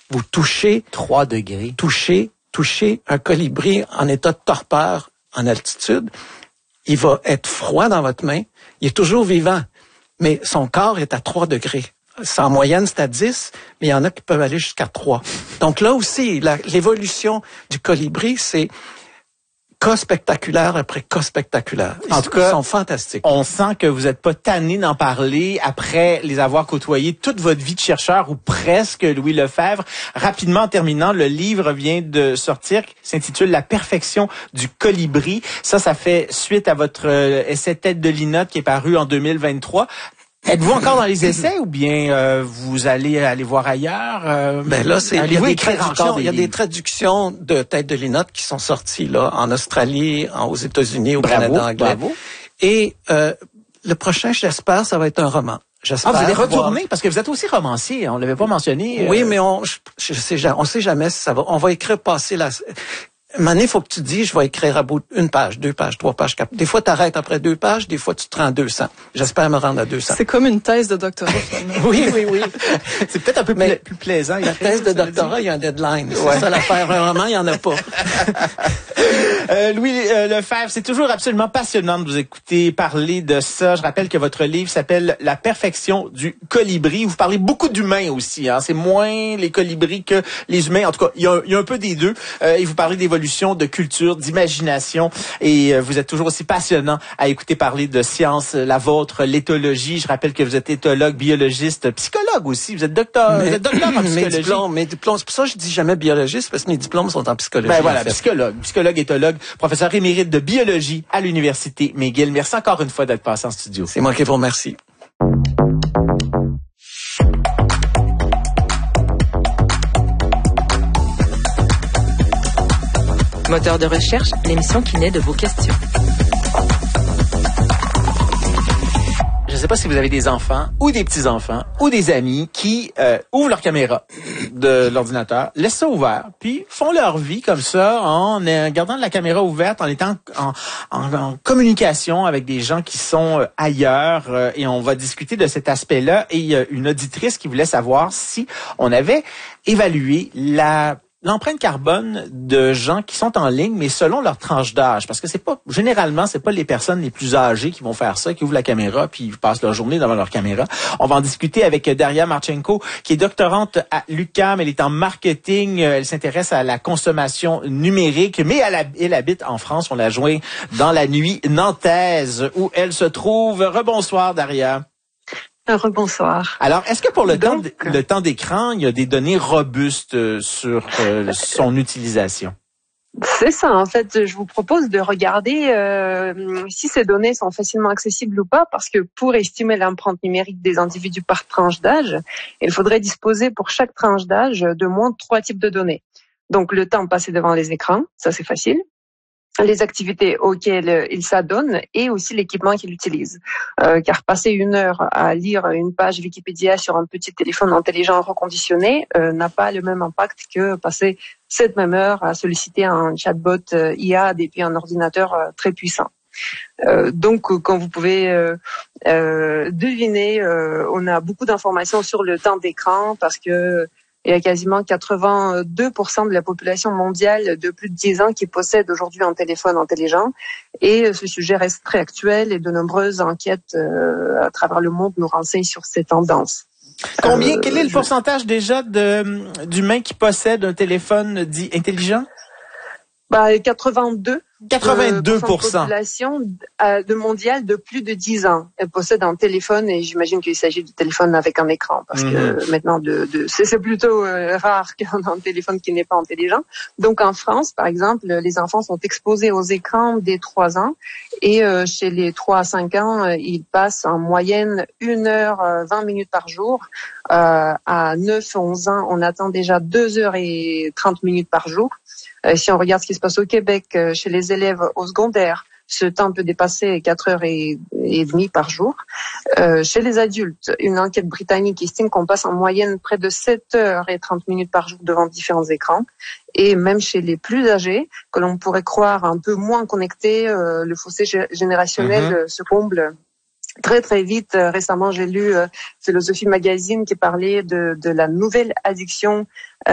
vous touchez 3 degrés. Touchez un colibri en état de torpeur en altitude, il va être froid dans votre main, il est toujours vivant, mais son corps est à 3 degrés. En moyenne, c'est à 10, mais il y en a qui peuvent aller jusqu'à 3. Donc là aussi, l'évolution du colibri, c'est cas spectaculaire après cas spectaculaire. En tout cas, ils sont fantastiques. On sent que vous n'êtes pas tanné d'en parler après les avoir côtoyés toute votre vie de chercheur ou presque, Louis Lefebvre. Rapidement, en terminant, le livre vient de sortir, s'intitule La perfection du colibri. Ça fait suite à votre essai Tête de linotte qui est paru en 2023. Êtes-vous encore dans les essais ou bien vous allez aller voir ailleurs? Ben là, il y a des traductions de Tête de linotte qui sont sorties là en Australie, aux États-Unis, au Canada anglais. Bravo. Et le prochain, j'espère, ça va être un roman. J'espère. Vous allez retourner parce que vous êtes aussi romancier. On l'avait pas mentionné. Oui, mais on sait jamais si ça va. On va écrire passer la. Mané, il faut que tu dises, je vais écrire à bout une page, 2 pages, 3 pages, 4. Des fois, tu arrêtes après 2 pages, des fois, tu te rends à 200. J'espère me rendre à 200. C'est comme une thèse de doctorat. Oui. C'est peut-être un peu plus plaisant. La thèse de doctorat, il y a un deadline. C'est ça l'affaire. Un roman, il n'y en a pas. Louis Lefebvre, c'est toujours absolument passionnant de vous écouter parler de ça. Je rappelle que votre livre s'appelle La perfection du colibri. Vous parlez beaucoup d'humains aussi. Hein. C'est moins les colibris que les humains. En tout cas, il y a un peu des deux. Et vous parlez d'évolution, de culture, d'imagination. Et vous êtes toujours aussi passionnant à écouter parler de science, la vôtre, l'éthologie. Je rappelle que vous êtes éthologue, biologiste, psychologue aussi. Vous êtes docteur en psychologie. Mes diplômes, c'est pour ça que je dis jamais biologiste, parce que mes diplômes sont en psychologie. Ben voilà, psychologue, éthologue, professeur émérite de biologie à l'Université McGill. Merci encore une fois d'être passé en studio. C'est moi qui vous remercie. Moteur de recherche, l'émission qui naît de vos questions. Je ne sais pas si vous avez des enfants ou des petits-enfants ou des amis qui ouvrent leur caméra de l'ordinateur, laissent ça ouvert, puis font leur vie comme ça en gardant la caméra ouverte, en étant en communication avec des gens qui sont ailleurs. Et on va discuter de cet aspect-là. Et il y a une auditrice qui voulait savoir si on avait évalué l'empreinte carbone de gens qui sont en ligne, mais selon leur tranche d'âge. Parce que généralement, c'est pas les personnes les plus âgées qui vont faire ça, qui ouvrent la caméra puis ils passent leur journée devant leur caméra. On va en discuter avec Daria Marchenko, qui est doctorante à l'UQAM. Elle est en marketing. Elle s'intéresse à la consommation numérique, mais elle habite en France. On l'a joint dans la nuit nantaise où elle se trouve. Rebonsoir, Daria. Rebonsoir. Alors, est-ce que pour le temps d'écran, il y a des données robustes sur son utilisation? C'est ça. En fait, je vous propose de regarder si ces données sont facilement accessibles ou pas, parce que pour estimer l'empreinte numérique des individus par tranche d'âge, il faudrait disposer pour chaque tranche d'âge de moins de 3 types de données. Donc, le temps passé devant les écrans, ça c'est facile. Les activités auxquelles il s'adonne et aussi l'équipement qu'il utilise. Car passer 1 heure à lire une page Wikipédia sur un petit téléphone intelligent reconditionné n'a pas le même impact que passer cette même heure à solliciter un chatbot IA depuis un ordinateur très puissant. Donc, comme vous pouvez deviner, on a beaucoup d'informations sur le temps d'écran parce que il y a quasiment 82% de la population mondiale de plus de 10 ans qui possède aujourd'hui un téléphone intelligent. Et ce sujet reste très actuel et de nombreuses enquêtes à travers le monde nous renseignent sur ces tendances. Quel est le pourcentage déjà d'humains qui possèdent un téléphone dit intelligent? 82% de population mondiale de plus de 10 ans. Elle possède un téléphone et j'imagine qu'il s'agit de téléphone avec un écran parce que maintenant c'est plutôt rare qu'un téléphone qui n'est pas intelligent. Donc en France, par exemple, les enfants sont exposés aux écrans dès 3 ans et chez les 3 à 5 ans, ils passent en moyenne 1 heure 20 minutes par jour. À 9-11 ans, on attend déjà 2 heures et 30 minutes par jour. Si on regarde ce qui se passe au Québec, chez les élèves au secondaire, ce temps peut dépasser 4 heures et demie par jour. Chez les adultes, une enquête britannique estime qu'on passe en moyenne près de 7 heures et 30 minutes par jour devant différents écrans. Et même chez les plus âgés, que l'on pourrait croire un peu moins connectés, le fossé générationnel se comble très très vite. Récemment, j'ai lu Philosophie Magazine qui parlait de la nouvelle addiction